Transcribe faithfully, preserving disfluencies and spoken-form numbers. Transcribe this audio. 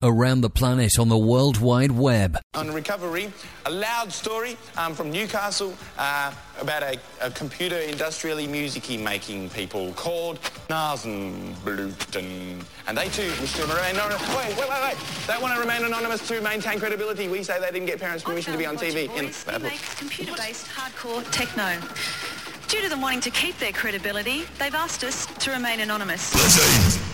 around the planet on the World Wide Web. On Recovery, a loud story um, from Newcastle uh, about a, a computer industrially music-y making people called Nasenbluten. And they too wish to remain anonymous. Wait, wait, wait, wait. They want to remain anonymous to maintain credibility. We say they didn't get parents' permission to be on T V. In we make computer-based hardcore techno. Due to them wanting to keep their credibility, they've asked us to remain anonymous.